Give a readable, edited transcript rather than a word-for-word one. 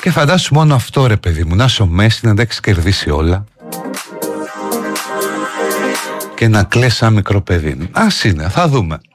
Και φαντάσου μόνο αυτό, ρε παιδί μου, να είσαι ο Μέση, να τα έχεις κερδίσει όλα και να κλαις σαν μικρό παιδί. Ας είναι, θα δούμε.